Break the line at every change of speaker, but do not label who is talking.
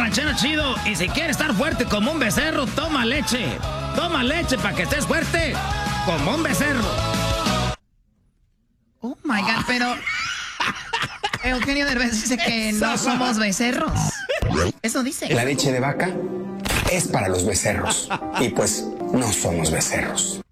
ranchero chido. Y si quieres estar fuerte como un becerro, toma leche. Toma leche para que estés fuerte como un becerro.
Oh my God, pero Eugenio Derbez dice que no somos becerros. Eso dice.
La leche de vaca es para los becerros. Y pues no somos becerros.